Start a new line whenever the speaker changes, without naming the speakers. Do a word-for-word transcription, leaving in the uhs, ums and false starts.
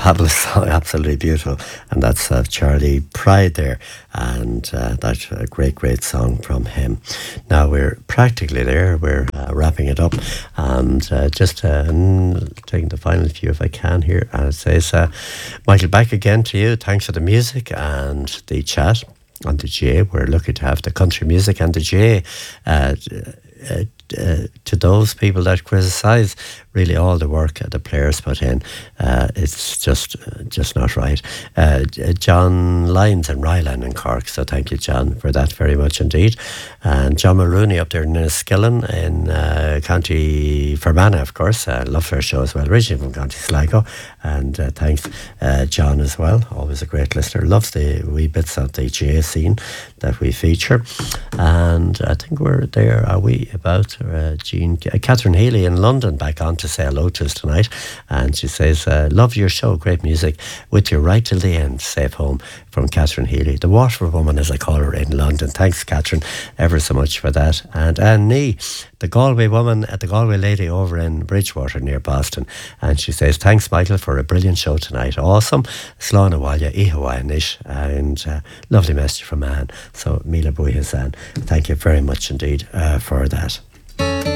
fabulous song, absolutely beautiful. And that's uh, Charlie Pride there. And uh, that's a great, great song from him. Now we're practically there. We're uh, wrapping it up. And uh, just uh, taking the final few if I can here. And it says, uh, Michael, back again to you. Thanks for the music and the chat. On the J, we're lucky to have the country music and the J. Uh, uh, uh, to those people that criticise really all the work the players put in, uh, it's just uh, just not right. Uh, John Lyons in Ryland in Cork, so thank you, John, for that very much indeed. And John Maroney up there in Enniskillen in uh, County Fermanagh, of course. I uh, love their show as well, originally from County Sligo. And uh, thanks, uh, John, as well. Always a great listener. Loves the wee bits of the J scene that we feature. And I think we're there, are we, about uh, Jean, uh, Catherine Healy in London back on to say hello to us tonight. And she says, uh, love your show, great music, with you right till the end, safe home, from Catherine Healy, the Waterford woman, as I call her, in London. Thanks, Catherine, ever so much for that. And Anne Nee, the Galway woman, at the Galway lady over in Bridgewater near Boston. And she says, thanks, Michael, for a brilliant show tonight. Awesome. Slán Awalya, Ihawanish, and uh, lovely message from Anne. So, Mila Buihas, Anne, thank you very much indeed uh, for that.